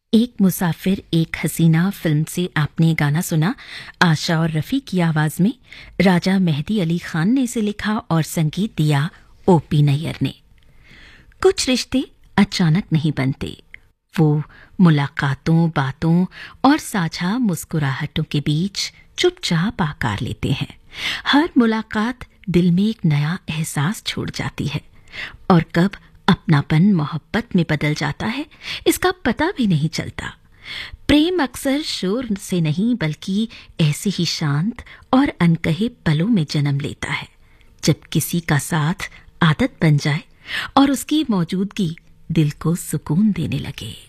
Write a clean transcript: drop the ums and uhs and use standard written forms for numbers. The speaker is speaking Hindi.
एक मुसाफिर एक हसीना फिल्म से आपने गाना सुना। आशा और रफ़ी की आवाज में राजा मेहदी अली खान ने इसे लिखा और संगीत दिया ओपी नैयर ने। कुछ रिश्ते अचानक नहीं बनते, वो मुलाकातों, बातों और साझा मुस्कुराहटों के बीच चुपचाप आकार लेते हैं। हर मुलाकात दिल में एक नया एहसास छोड़ जाती है और कब अपनापन मोहब्बत में बदल जाता है इसका पता भी नहीं चलता। प्रेम अक्सर शोर से नहीं बल्कि ऐसे ही शांत और अनकहे पलों में जन्म लेता है, जब किसी का साथ आदत बन जाए और उसकी मौजूदगी दिल को सुकून देने लगे।